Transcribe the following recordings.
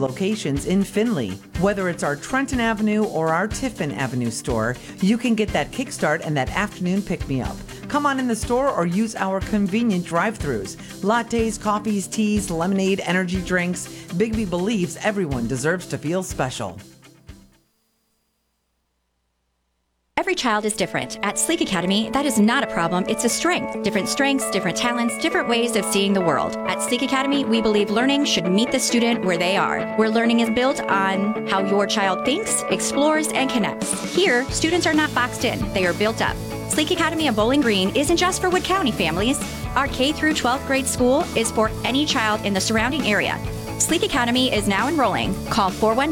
locations in Findlay. Whether it's our Trenton Avenue or our Tiffin Avenue store, you can get that kickstart and that afternoon pick-me-up. Come on in the store or use our convenient drive-thrus. Lattes, coffees, teas, lemonade, energy drinks. Bigby believes everyone deserves to feel special. Every child is different. At Sleek Academy, that is not a problem, it's a strength. Different strengths, different talents, different ways of seeing the world. At Sleek Academy, we believe learning should meet the student where they are. Where learning is built on how your child thinks, explores, and connects. Here, students are not boxed in, they are built up. Sleek Academy of Bowling Green isn't just for Wood County families. Our K through 12th grade school is for any child in the surrounding area. Sleek Academy is now enrolling. Call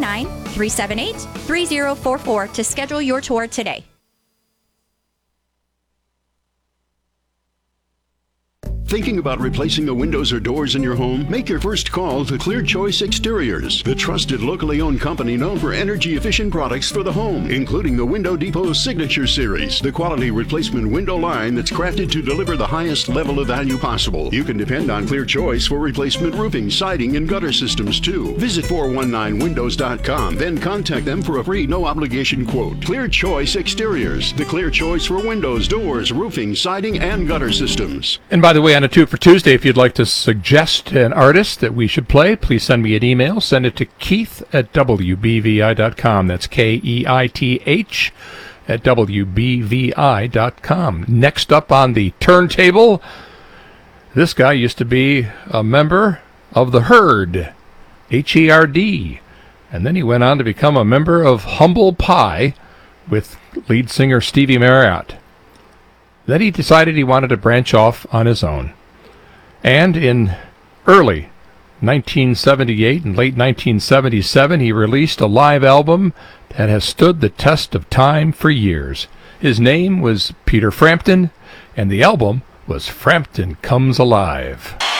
419-378-3044 to schedule your tour today. Thinking about replacing the windows or doors in your home? Make your first call to Clear Choice Exteriors, the trusted locally owned company known for energy-efficient products for the home, including the Window Depot Signature Series, the quality replacement window line that's crafted to deliver the highest level of value possible. You can depend on Clear Choice for replacement roofing, siding, and gutter systems, too. Visit 419windows.com, then contact them for a free, no-obligation quote. Clear Choice Exteriors, the clear choice for windows, doors, roofing, siding, and gutter systems. And by the way, on a Two for Tuesday, if you'd like to suggest an artist that we should play, please send me an email. Send it to Keith@WBVI.com. That's KEITH at WBVI.com. Next up on the turntable, this guy used to be a member of the Herd, H-E-R-D. And then he went on to become a member of Humble Pie with lead singer Stevie Marriott. Then he decided he wanted to branch off on his own. And in early 1978 and late 1977, he released a live album that has stood the test of time for years. His name was Peter Frampton, and the album was Frampton Comes Alive.